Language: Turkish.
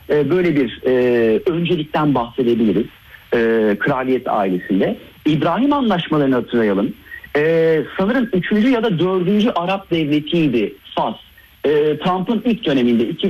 böyle bir öncelikten bahsedebiliriz kraliyet ailesinde. İbrahim anlaşmalarını hatırlayalım. Sanırım 3. ya da 4. Arap devletiydi Fas. Trump'ın ilk döneminde